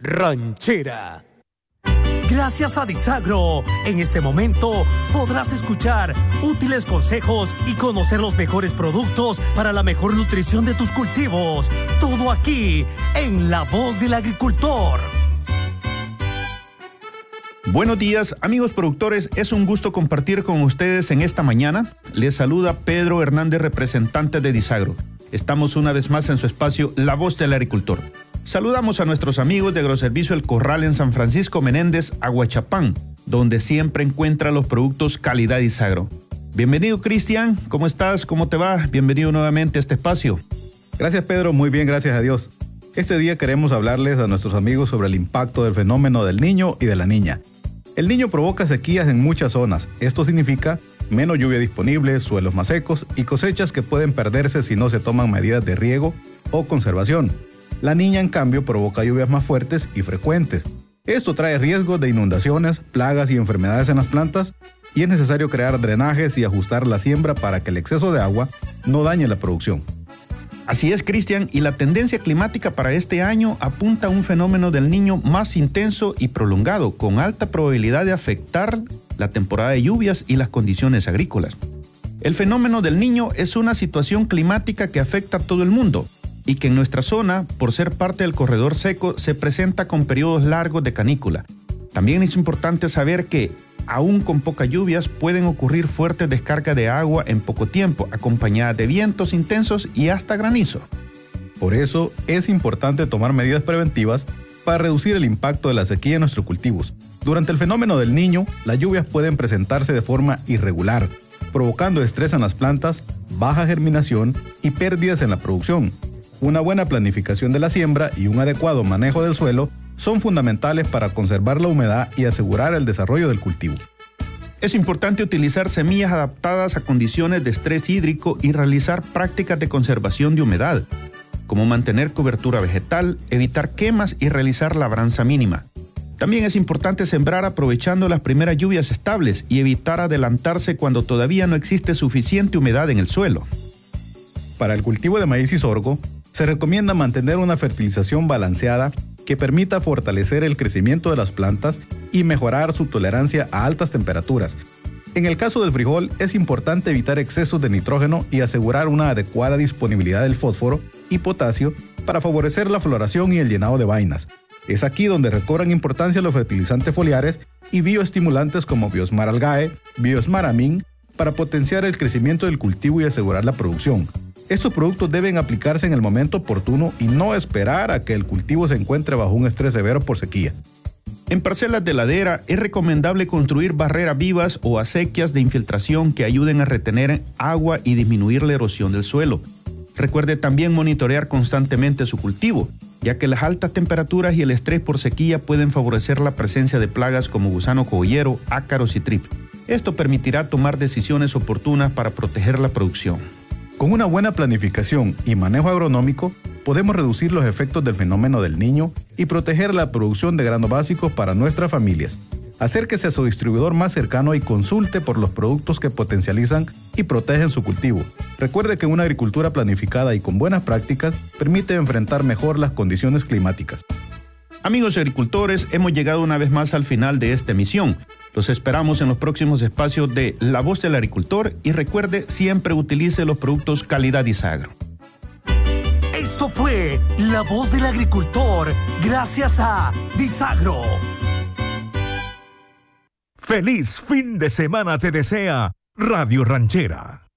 Ranchera. Gracias a Disagro, en este momento podrás escuchar útiles consejos y conocer los mejores productos para la mejor nutrición de tus cultivos. Todo aquí, en La Voz del Agricultor. Buenos días, amigos productores. Es un gusto compartir con ustedes en esta mañana. Les saluda Pedro Hernández, representante de Disagro. Estamos una vez más en su espacio La Voz del Agricultor. Saludamos a nuestros amigos de Agroservicio El Corral en San Francisco Menéndez, Aguachapán, donde siempre encuentra los productos calidad Disagro. Bienvenido, Cristian. ¿Cómo estás? ¿Cómo te va? Bienvenido nuevamente a este espacio. Gracias, Pedro. Muy bien, gracias a Dios. Este día queremos hablarles a nuestros amigos sobre el impacto del fenómeno del Niño y de la Niña. El Niño provoca sequías en muchas zonas. Esto significa menos lluvia disponible, suelos más secos y cosechas que pueden perderse si no se toman medidas de riego o conservación. La Niña, en cambio, provoca lluvias más fuertes y frecuentes. Esto trae riesgos de inundaciones, plagas y enfermedades en las plantas, y es necesario crear drenajes y ajustar la siembra para que el exceso de agua no dañe la producción. Así es, Cristian, y la tendencia climática para este año apunta a un fenómeno del Niño más intenso y prolongado, con alta probabilidad de afectar la temporada de lluvias y las condiciones agrícolas. El fenómeno del Niño es una situación climática que afecta a todo el mundo, y que en nuestra zona, por ser parte del corredor seco, se presenta con periodos largos de canícula. También es importante saber que, aún con pocas lluvias, pueden ocurrir fuertes descargas de agua en poco tiempo, acompañadas de vientos intensos y hasta granizo. Por eso, es importante tomar medidas preventivas para reducir el impacto de la sequía en nuestros cultivos. Durante el fenómeno del Niño, las lluvias pueden presentarse de forma irregular, provocando estrés en las plantas, baja germinación y pérdidas en la producción. Una buena planificación de la siembra y un adecuado manejo del suelo son fundamentales para conservar la humedad y asegurar el desarrollo del cultivo. Es importante utilizar semillas adaptadas a condiciones de estrés hídrico y realizar prácticas de conservación de humedad, como mantener cobertura vegetal, evitar quemas y realizar labranza mínima. También es importante sembrar aprovechando las primeras lluvias estables y evitar adelantarse cuando todavía no existe suficiente humedad en el suelo. Para el cultivo de maíz y sorgo, se recomienda mantener una fertilización balanceada que permita fortalecer el crecimiento de las plantas y mejorar su tolerancia a altas temperaturas. En el caso del frijol, es importante evitar excesos de nitrógeno y asegurar una adecuada disponibilidad del fósforo y potasio para favorecer la floración y el llenado de vainas. Es aquí donde recobran importancia los fertilizantes foliares y bioestimulantes como Biosmar Algae, Biosmar Amin, para potenciar el crecimiento del cultivo y asegurar la producción. Estos productos deben aplicarse en el momento oportuno y no esperar a que el cultivo se encuentre bajo un estrés severo por sequía. En parcelas de ladera es recomendable construir barreras vivas o acequias de infiltración que ayuden a retener agua y disminuir la erosión del suelo. Recuerde también monitorear constantemente su cultivo, ya que las altas temperaturas y el estrés por sequía pueden favorecer la presencia de plagas como gusano cogollero, ácaros y trip. Esto permitirá tomar decisiones oportunas para proteger la producción. Con una buena planificación y manejo agronómico, podemos reducir los efectos del fenómeno del Niño y proteger la producción de granos básicos para nuestras familias. Acérquese a su distribuidor más cercano y consulte por los productos que potencializan y protegen su cultivo. Recuerde que una agricultura planificada y con buenas prácticas permite enfrentar mejor las condiciones climáticas. Amigos agricultores, hemos llegado una vez más al final de esta emisión. Los esperamos en los próximos espacios de La Voz del Agricultor y recuerde, siempre utilice los productos calidad Disagro. Esto fue La Voz del Agricultor, gracias a Disagro. Feliz fin de semana te desea Radio Ranchera.